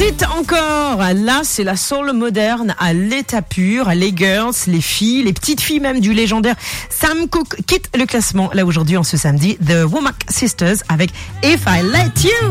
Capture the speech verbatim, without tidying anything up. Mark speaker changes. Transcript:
Speaker 1: Exit encore. Là, c'est la soul moderne à l'état pur. Les girls, les filles, les petites filles même du légendaire Sam Cooke quittent le classement. Là, aujourd'hui, en ce samedi, The Womack Sisters avec If I Let You.